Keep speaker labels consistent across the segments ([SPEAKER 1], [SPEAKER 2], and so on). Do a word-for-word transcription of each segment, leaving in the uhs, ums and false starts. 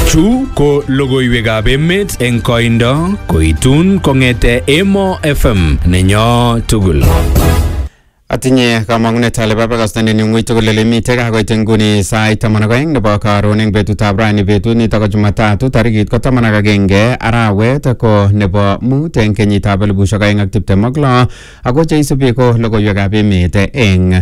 [SPEAKER 1] Chu ko logoiwekab emet eng koindo koitun kongete Emo F M nenyo tugul.
[SPEAKER 2] Atinye kamang'unet ale babakastani ng'ui tugul ole mitei kakoit nguni sait taman ak oeng nebo karon eng betutab rani, betut nito ko Jumatatu tarikit ko taman ak agenge arawet ko nebo mut eng kenyitab elibushek oeng ak tiptem ak lo, ako cheisubi ko logoiwekab emet eng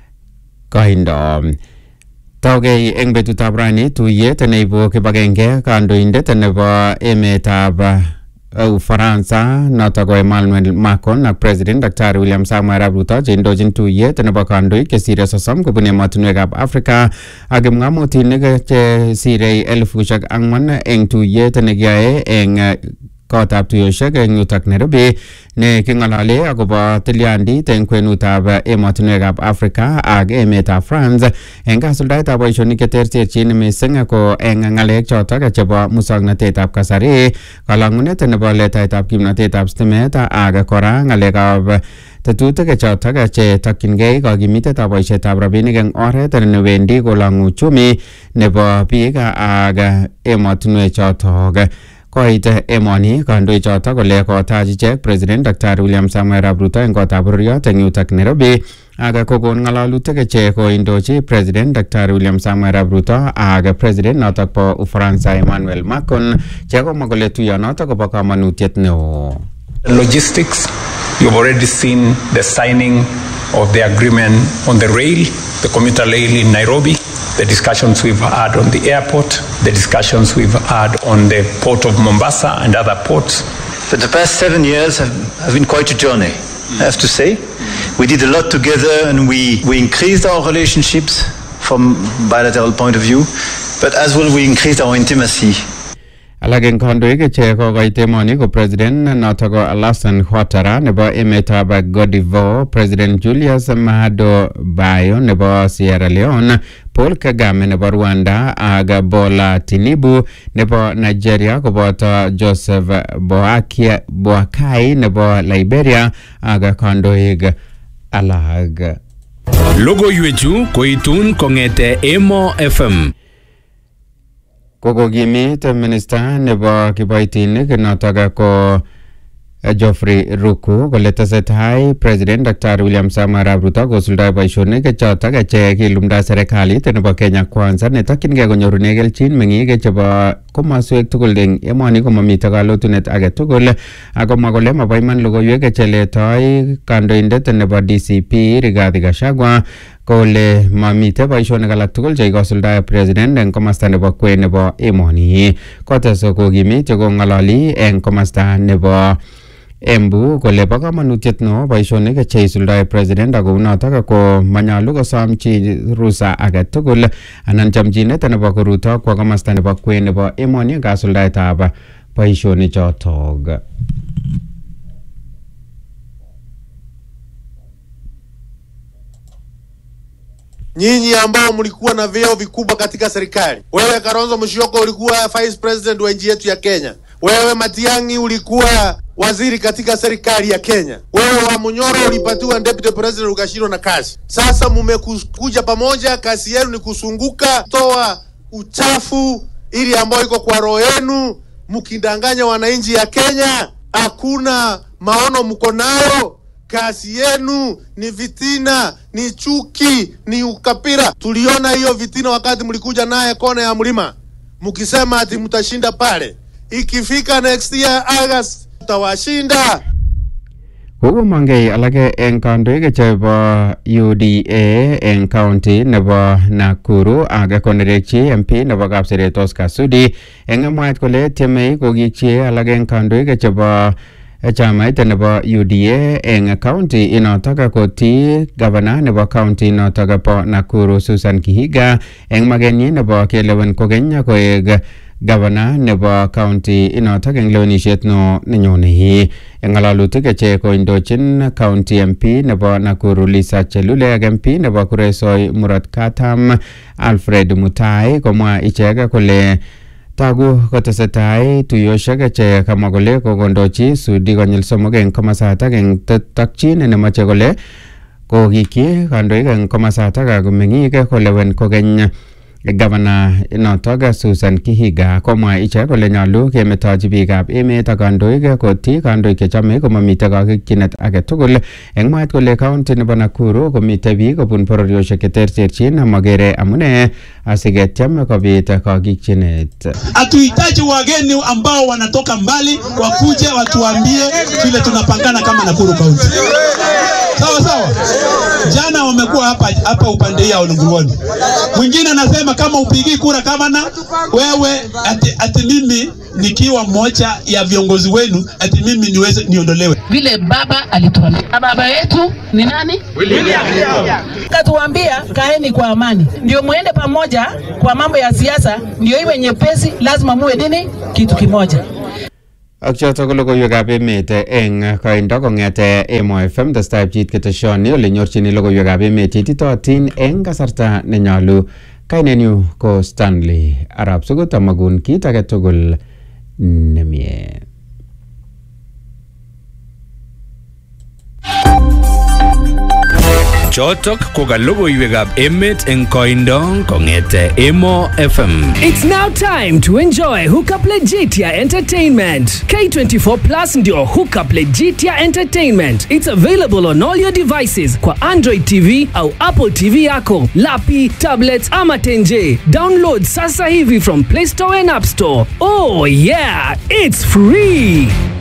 [SPEAKER 2] koindo. Taugei eng betutab rani tuyet neibu kibagenge kandoindet nebo emetab Ufaransa noto ko Emmanuel Macron ak President Daktari William Samoei Arap Ruto che indochin tuyet nebo kandoik chesire sosom kobun emotinwekab Afrika ak kipng'omutik che sirei elifushek ang'wan eng tuyet nekiyae eng kotab tuyoshek eng yutok Nairobi ne king'olole akobo tilyandit eng kwenutab emotinwekab Afrika ak emetab France eng kasuldaetab boishonik cheterterchin mising ko eng ng'alek chotok chebo musoknotetab kasari, kalang'unet nebo letaetab kimnotetab stimet ak kora ng'alekab tetutik chotok che tokyingei kakimitetab boishetab rabinik eng oret newendi kolang'u uchumi nebo biik ak emotinwek chotok. Koit emoni kandoik chotok kole kotach ichek President Daktari William Samoei Arap Ruto eng kotab bororiot eng yutok Nairobi ak kokon ng'alalutik che koindochi President Daktari William Samoei Arap Ruto ak President notok po Ufaransa Emmanuel Macron che komwa kole tuyonotok kobo kamanutiet neo.
[SPEAKER 3] Logistics, you've already seen the signing of the agreement on the rail, the commuter rail in Nairobi, the discussions we've had on the airport, the discussions we've had on the port of Mombasa and other ports.
[SPEAKER 4] But the past seven years have, have been quite a journey, I have to say. We did a lot together and we, we increased our relationships from bilateral point of view, but as well we increased our intimacy.
[SPEAKER 2] Alak eng kandoik che kokoit emoni ko President notok ko Alassane Ouattara nebo emetab Cote d'Ivoire, President Julius Maada Bio nebo Sierra Leone, Paul Kagame nebo Rwanda ak Bola Tinubu nebo Nigeria koboto Joseph Boakai nebo Liberia ak kandoik alak.
[SPEAKER 1] Logoiwechu koitun kongete Emo F M.
[SPEAKER 2] Kokokimit minister nebo kiboitinik notok ko Geoffrey Ruku kole tesetai President Daktari William Samoei Arap Ruto kosuldoi boishonik chotok che kilumda serikalit nebo Kenya Kwanza netokyingei konyorune kelchin meng'ik chebo komoswek tugul eng emoni komamite kalotunet age tugul, akomwa kole mabo iman logoiwek che letoi kandoindet nebo D C P Rigathi Gachagua kole mamite boishonik alak tugul che ikosuldoi president eng komasta nebo kwen nebo emoni. Kotes kokimit kong'ololi eng komasta nebo Embu kole bo kamanutiet no boishonik che isuldoi president ako unotok ko manyalu kosom chi rusa age tugul anan chamchinet nebo koruto kwa komasta nebo kwen nebo emoni kasuldaetab boishonik chotok.
[SPEAKER 5] Nyinyi ambao mlikuwa na vyeo vikubwa katika serikali, wewe Kalonzo Musyoka ulikuwa vice president wa nchi yetu ya Kenya, wewe Matiang'i ulikuwa waziri katika serikali ya Kenya, wewe wa Munyoro ulipatiwa deputy president ukashindwa na kazi. Sasa mmekuja pamoja, kazi yenu ni kusunguka toa uchafu ili ambao iko kwa roho yenu, mkindanganya wananchi ya Kenya. Hakuna maono mko nayo. Kazi yenu ni vitina, ni chuki, ni ukapira. Tuliona hiyo vitina wakati mlikuja naye kona ya mlima, mkisema ati mtashinda pale. Ikifika next year August tutawashinda.
[SPEAKER 2] Hugo mangei alake eng kandoik chebo U D A eng county nebo Nakuru aga konerekchi M P nebo Kapseret Oscar Sudi eng mwaet kole tiemei kokikchi alake eng kandoik chebo chamait nebo U D A eng county inotok koti governor nebo county inotok po Nakuru Susan Kihiga eng magenyi nebo kelewen kokeny koek governor nebo county inotok eng lewenishet no nenyone. Eng ng'alalutik che koindochin county M P nebo Nakuru Lisa Chelule ak M P nebo Kuresoi Murot Katam Alfred Mutai komwa ichek kole tagu kotesetai tuyoshek che kamwa kole kokondochi Sudi konyil somok eng komasatak eng takchin nemache kole kokikyi kandoik eng komasatak ak meng'ik kolewen kokeny Governor notok Susan Kihiga komwa ichek kole nyolu kemetochi biikab emet ak kandoik koti kandoik chechome komamite kakikchinet age tugul eng mwaet kole county nebo Nakuru komite biik kobun bororiosiek cheterterchin amagere amune asiketiam kobit kakikchinet.
[SPEAKER 6] Hatuhitaji wageni ambao wanatoka mbali wakuje watuambie vile tunapangana kama Nakuru County. Sawa sawa. Jana wamekuwa hapa hapa upande ya Olunguoni. Mwingine anasema kama upigi kura kama na wewe ati, ati mimi nikiwa mmoja ya viongozi wenu ati mimi niweze niondolewe.
[SPEAKER 7] Vile baba alituambia. Baba yetu ni nani? William. Katuambia kaeni kwa amani. Ndio muende pamoja kwa mambo ya siasa, ndio iwe nyepesi, lazima muwe nini? Kitu kimoja.
[SPEAKER 2] Ak choto ko logoiwekab emet eng koindo kong'ete Emo F M testai pchit keteshoni ole nyorchini logoiwekab emet cheititootin eng kasarta nenyolu. Kainenyu ko Stanley Arap Sugut, amakun kit age tugul nemie.
[SPEAKER 1] Chotok ko ka logoiwekab emet eng koindo kong'ete Emo F M.
[SPEAKER 8] It's now time to enjoy Hookup Legitia Entertainment. K twenty-four Plus ndio Hookup Legitia Entertainment. It's available on all your devices kwa Android T V au Apple T V yako, lapi, tablets ama tenje. Download sasa hivi from Play Store and App Store. Oh yeah, it's free.